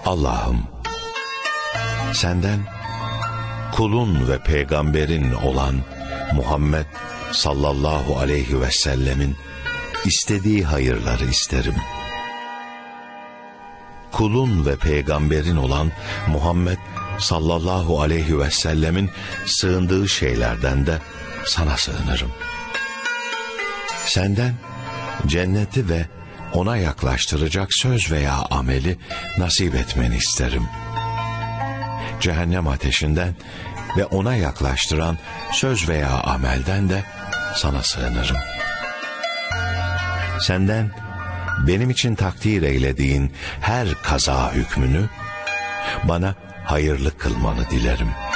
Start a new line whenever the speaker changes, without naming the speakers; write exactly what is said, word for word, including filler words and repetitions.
Allah'ım, senden kulun ve peygamberin olan Muhammed sallallahu aleyhi ve sellemin istediği hayırları isterim. Kulun ve peygamberin olan Muhammed sallallahu aleyhi ve sellemin sığındığı şeylerden de sana sığınırım. Senden cenneti ve ona yaklaştıracak söz veya ameli nasip etmeni isterim. Cehennem ateşinden ve ona yaklaştıran söz veya amelden de sana sığınırım. Senden benim için takdir eylediğin her kaza hükmünü bana hayırlı kılmanı dilerim.